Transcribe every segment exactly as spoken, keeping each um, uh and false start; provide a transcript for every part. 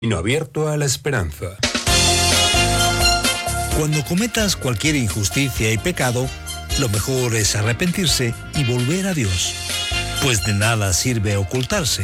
Camino abierto a la esperanza. Cuando cometas cualquier injusticia y pecado, lo mejor es arrepentirse y volver a Dios, pues de nada sirve ocultarse.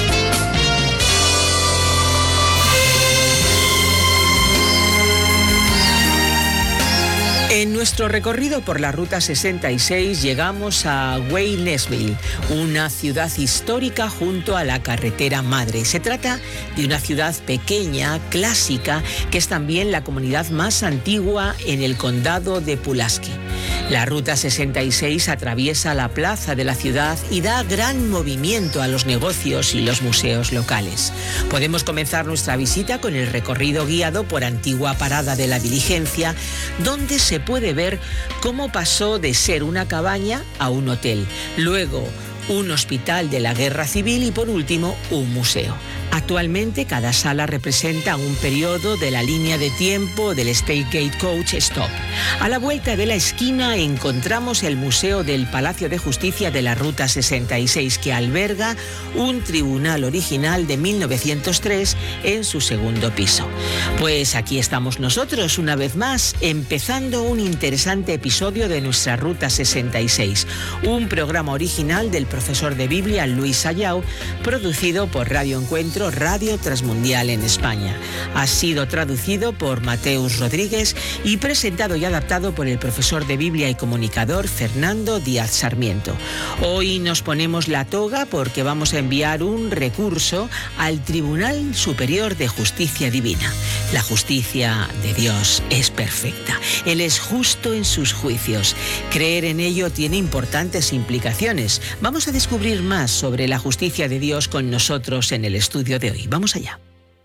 En nuestro recorrido por la Ruta sesenta y seis llegamos a Waynesville, una ciudad histórica junto a la carretera madre. Se trata de una ciudad pequeña, clásica, que es también la comunidad más antigua en el condado de Pulaski. La Ruta sesenta y seis atraviesa la plaza de la ciudad y da gran movimiento a los negocios y los museos locales. Podemos comenzar nuestra visita con el recorrido guiado por antigua parada de la diligencia, donde se puede ver cómo pasó de ser una cabaña a un hotel, luego un hospital de la Guerra Civil y por último un museo. Actualmente cada sala representa un periodo de la línea de tiempo del Stargate Coach Stop. A la vuelta de la esquina encontramos el Museo del Palacio de Justicia de la Ruta sesenta y seis, que alberga un tribunal original de mil novecientos tres en su segundo piso. Pues aquí estamos nosotros una vez más, empezando un interesante episodio de nuestra Ruta sesenta y seis, un programa original del profesor de Biblia Luis Ayau, producido por Radio Encuentro, Radio Transmundial en España. Ha sido traducido por Mateus Rodríguez y presentado y adaptado por el profesor de Biblia y comunicador Fernando Díaz Sarmiento. Hoy nos ponemos la toga porque vamos a enviar un recurso al Tribunal Superior de Justicia Divina. La justicia de Dios es perfecta. Él es justo en sus juicios. Creer en ello tiene importantes implicaciones. Vamos a descubrir más sobre la justicia de Dios con nosotros en el estudio de hoy. Vamos allá.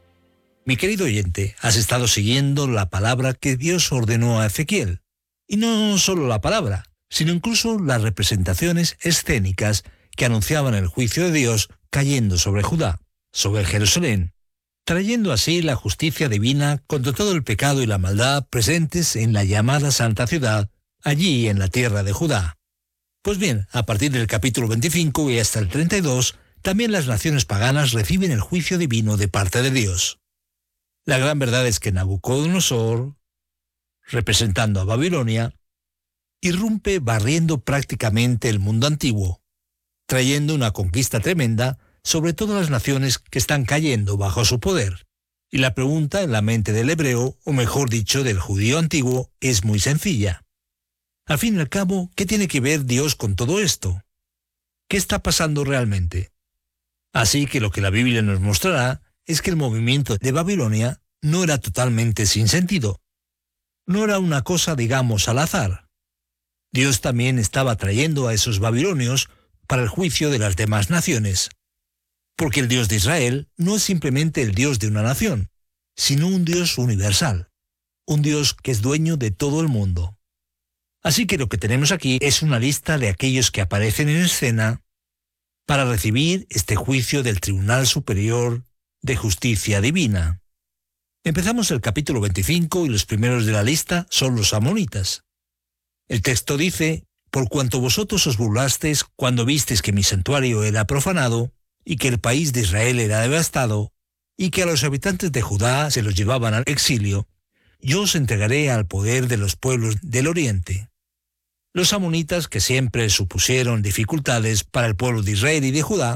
Mi querido oyente, has estado siguiendo la palabra que Dios ordenó a Ezequiel. Y no solo la palabra, sino incluso las representaciones escénicas que anunciaban el juicio de Dios cayendo sobre Judá, sobre Jerusalén, trayendo así la justicia divina contra todo el pecado y la maldad presentes en la llamada Santa Ciudad, allí en la tierra de Judá. Pues bien, a partir del capítulo veinticinco y hasta el treinta y dos, también las naciones paganas reciben el juicio divino de parte de Dios. La gran verdad es que Nabucodonosor, representando a Babilonia, irrumpe barriendo prácticamente el mundo antiguo, trayendo una conquista tremenda sobre todas las naciones que están cayendo bajo su poder. Y la pregunta en la mente del hebreo, o mejor dicho, del judío antiguo, es muy sencilla. Al fin y al cabo, ¿qué tiene que ver Dios con todo esto? ¿Qué está pasando realmente? Así que lo que la Biblia nos mostrará es que el movimiento de Babilonia no era totalmente sin sentido. No era una cosa, digamos, al azar. Dios también estaba trayendo a esos babilonios para el juicio de las demás naciones. Porque el Dios de Israel no es simplemente el Dios de una nación, sino un Dios universal, un Dios que es dueño de todo el mundo. Así que lo que tenemos aquí es una lista de aquellos que aparecen en escena para recibir este juicio del Tribunal Superior de Justicia Divina. Empezamos el capítulo veinticinco y los primeros de la lista son los amonitas. El texto dice: por cuanto vosotros os burlasteis cuando visteis que mi santuario era profanado, y que el país de Israel era devastado, y que a los habitantes de Judá se los llevaban al exilio, yo os entregaré al poder de los pueblos del oriente. Los amonitas, que siempre supusieron dificultades para el pueblo de Israel y de Judá,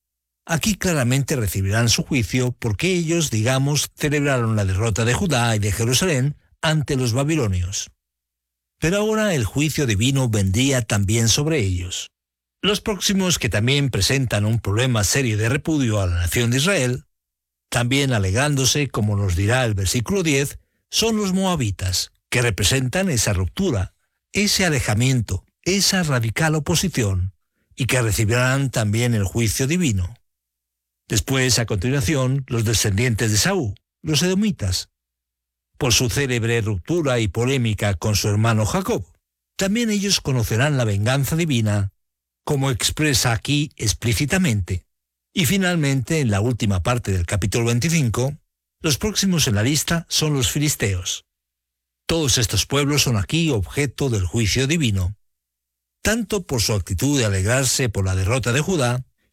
aquí claramente recibirán su juicio porque ellos, digamos, celebraron la derrota de Judá y de Jerusalén ante los babilonios. Pero ahora el juicio divino vendría también sobre ellos. Los próximos, que también presentan un problema serio de repudio a la nación de Israel, también alegrándose, como nos dirá el versículo diez, son los moabitas, que representan esa ruptura, ese alejamiento, esa radical oposición, y que recibirán también el juicio divino. Después, a continuación, los descendientes de Saúl, los edomitas, por su célebre ruptura y polémica con su hermano Jacob. También ellos conocerán la venganza divina, como expresa aquí explícitamente. Y finalmente, en la última parte del capítulo veinticinco, los próximos en la lista son los filisteos. Todos estos pueblos son aquí objeto del juicio divino, tanto por su actitud de alegrarse por la derrota de Judá,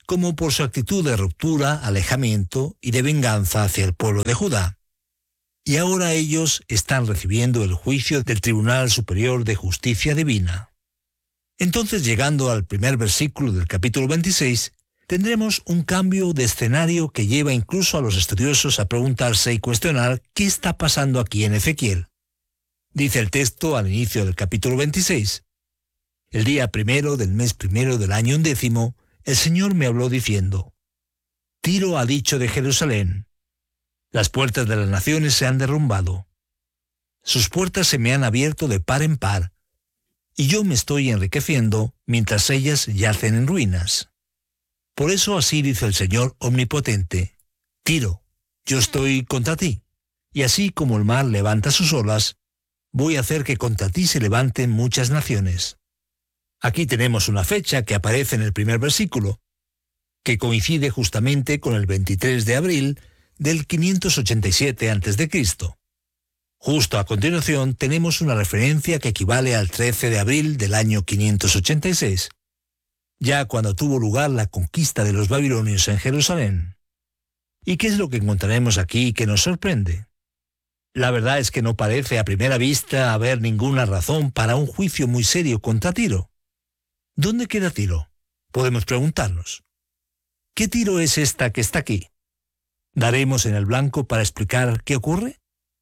como por su actitud de ruptura, alejamiento y de venganza hacia el pueblo de Judá. Y ahora ellos están recibiendo el juicio del Tribunal Superior de Justicia Divina. Entonces, llegando al primer versículo del capítulo veintiséis, tendremos un cambio de escenario que lleva incluso a los estudiosos a preguntarse y cuestionar qué está pasando aquí en Ezequiel. Dice el texto al inicio del capítulo veintiséis, «El día primero del mes primero del año undécimo, el Señor me habló diciendo, Tiro ha dicho de Jerusalén, las puertas de las naciones se han derrumbado. Sus puertas se me han abierto de par en par, y yo me estoy enriqueciendo mientras ellas yacen en ruinas. Por eso así dice el Señor Omnipotente, Tiro, yo estoy contra ti, y así como el mar levanta sus olas, voy a hacer que contra ti se levanten muchas naciones». Aquí tenemos una fecha que aparece en el primer versículo, que coincide justamente con el veintitrés de abril del quinientos ochenta y siete antes de Cristo. Justo a continuación tenemos una referencia que equivale al trece de abril del año quinientos ochenta y seis, ya cuando tuvo lugar la conquista de los babilonios en Jerusalén. ¿Y qué es lo que encontraremos aquí que nos sorprende? La verdad es que no parece a primera vista haber ninguna razón para un juicio muy serio contra Tiro. ¿Dónde queda Tiro? Podemos preguntarnos. ¿Qué Tiro es esta que está aquí? ¿Daremos en el blanco para explicar qué ocurre?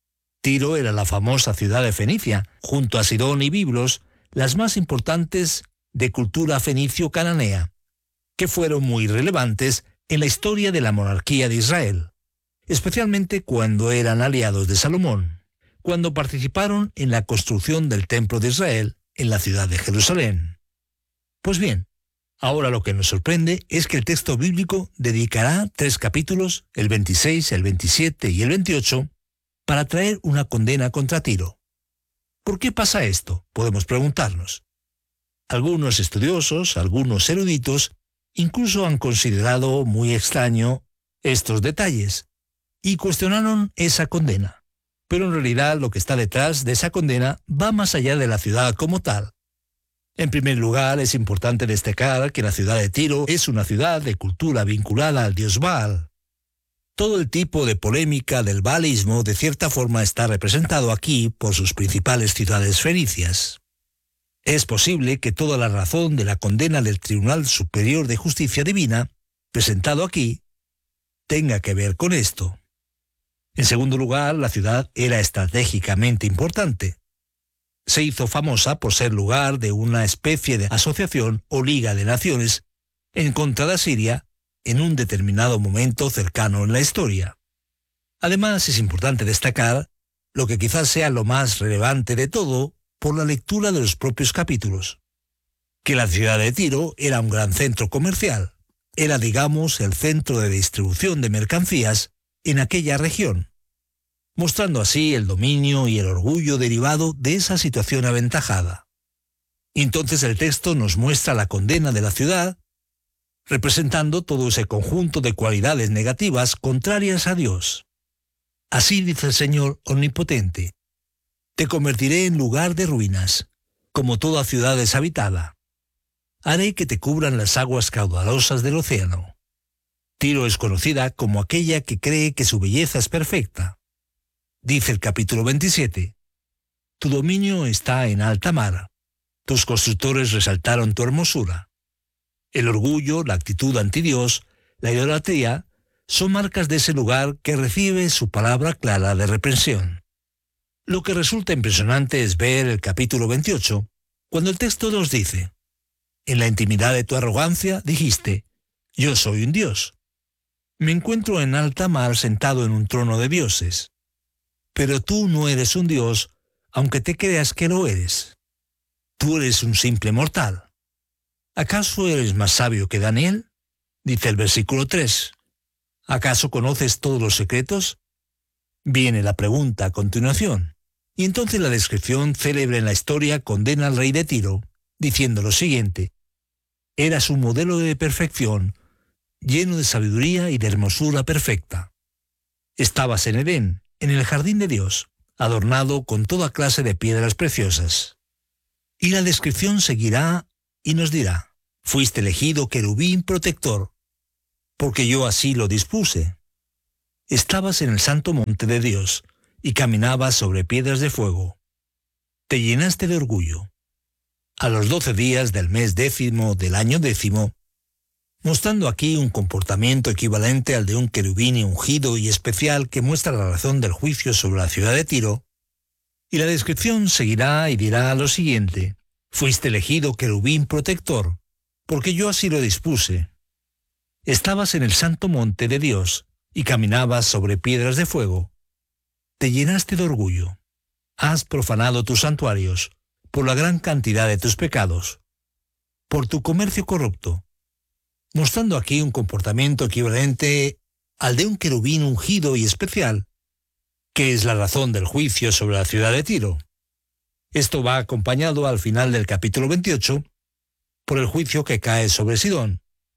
Tiro era la famosa ciudad de Fenicia, junto a Sidón y Biblos, las más importantes de cultura fenicio-cananea, que fueron muy relevantes en la historia de la monarquía de Israel, especialmente cuando eran aliados de Salomón, cuando participaron en la construcción del Templo de Israel en la ciudad de Jerusalén. Pues bien, ahora lo que nos sorprende es que el texto bíblico dedicará tres capítulos, el veintiséis, el veintisiete y el veintiocho, para traer una condena contra Tiro. ¿Por qué pasa esto? Podemos preguntarnos. Algunos estudiosos, algunos eruditos, incluso han considerado muy extraño estos detalles y cuestionaron esa condena. Pero en realidad lo que está detrás de esa condena va más allá de la ciudad como tal. En primer lugar, es importante destacar que la ciudad de Tiro es una ciudad de cultura vinculada al dios Baal. Todo el tipo de polémica del baalismo de cierta forma está representado aquí por sus principales ciudades fenicias. Es posible que toda la razón de la condena del Tribunal Superior de Justicia Divina, presentado aquí, tenga que ver con esto. En segundo lugar, la ciudad era estratégicamente importante. Se hizo famosa por ser lugar de una especie de asociación o liga de naciones en contra de Asiria en un determinado momento cercano en la historia. Además, es importante destacar lo que quizás sea lo más relevante de todo por la lectura de los propios capítulos, que la ciudad de Tiro era un gran centro comercial, era, digamos, el centro de distribución de mercancías en aquella región, mostrando así el dominio y el orgullo derivado de esa situación aventajada. Entonces el texto nos muestra la condena de la ciudad, representando todo ese conjunto de cualidades negativas contrarias a Dios. Así dice el Señor Omnipotente: te convertiré en lugar de ruinas, como toda ciudad deshabitada. Haré que te cubran las aguas caudalosas del océano. Tiro es conocida como aquella que cree que su belleza es perfecta. Dice el capítulo veintisiete, tu dominio está en alta mar, tus constructores resaltaron tu hermosura. El orgullo, la actitud anti Dios, la idolatría, son marcas de ese lugar que recibe su palabra clara de reprensión. Lo que resulta impresionante es ver el capítulo veintiocho, cuando el texto nos dice, en la intimidad de tu arrogancia dijiste, yo soy un Dios. Me encuentro en alta mar sentado en un trono de dioses. Pero tú no eres un Dios, aunque te creas que lo eres. Tú eres un simple mortal. ¿Acaso eres más sabio que Daniel? Dice el versículo tres. ¿Acaso conoces todos los secretos? Viene la pregunta a continuación, y entonces la descripción célebre en la historia condena al rey de Tiro, diciendo lo siguiente: eras un modelo de perfección, lleno de sabiduría y de hermosura perfecta. Estabas en Edén, en el jardín de Dios, adornado con toda clase de piedras preciosas. Y la descripción seguirá y nos dirá, fuiste elegido querubín protector, porque yo así lo dispuse. Estabas en el santo monte de Dios, y caminabas sobre piedras de fuego. Te llenaste de orgullo. A los doce días del mes décimo del año décimo, mostrando aquí un comportamiento equivalente al de un querubín ungido y especial que muestra la razón del juicio sobre la ciudad de Tiro, y la descripción seguirá y dirá lo siguiente: fuiste elegido querubín protector, porque yo así lo dispuse. Estabas en el santo monte de Dios, y caminabas sobre piedras de fuego. Te llenaste de orgullo. Has profanado tus santuarios, por la gran cantidad de tus pecados, por tu comercio corrupto, mostrando aquí un comportamiento equivalente al de un querubín ungido y especial, que es la razón del juicio sobre la ciudad de Tiro. Esto va acompañado al final del capítulo veintiocho por el juicio que cae sobre Sidón,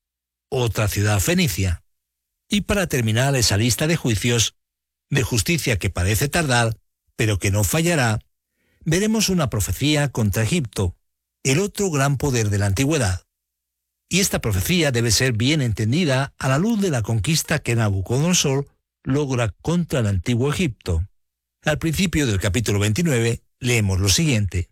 otra ciudad fenicia. Y para terminar esa lista de juicios, de justicia que parece tardar, pero que no fallará, veremos una profecía contra Egipto, el otro gran poder de la antigüedad. Y esta profecía debe ser bien entendida a la luz de la conquista que Nabucodonosor logra contra el antiguo Egipto. Al principio del capítulo veintinueve leemos lo siguiente: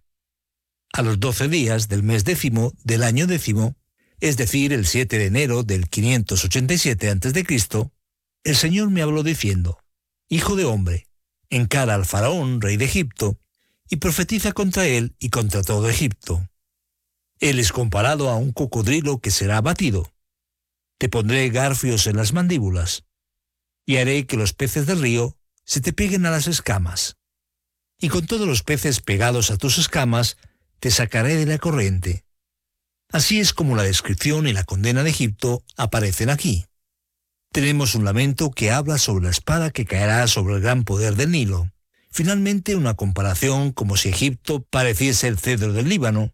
a los doce días del mes décimo del año décimo, es decir, el siete de enero del quinientos ochenta y siete antes de Cristo, el Señor me habló diciendo: Hijo de hombre, encara al faraón, rey de Egipto, y profetiza contra él y contra todo Egipto. Él es comparado a un cocodrilo que será abatido. Te pondré garfios en las mandíbulas, y haré que los peces del río se te peguen a las escamas. Y con todos los peces pegados a tus escamas, te sacaré de la corriente. Así es como la descripción y la condena de Egipto aparecen aquí. Tenemos un lamento que habla sobre la espada que caerá sobre el gran poder del Nilo. Finalmente, una comparación como si Egipto pareciese el cedro del Líbano,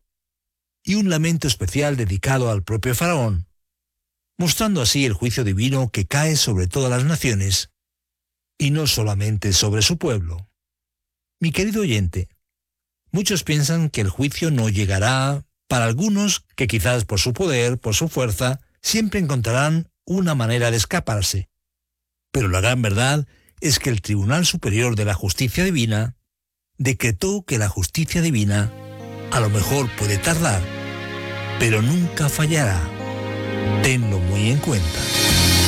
y un lamento especial dedicado al propio faraón, mostrando así el juicio divino que cae sobre todas las naciones, y no solamente sobre su pueblo. Mi querido oyente, muchos piensan que el juicio no llegará. Para algunos, que quizás por su poder, por su fuerza, siempre encontrarán una manera de escaparse. Pero la gran verdad es que el Tribunal Superior de la Justicia Divina decretó que la justicia divina a lo mejor puede tardar, pero nunca fallará. Tenlo muy en cuenta.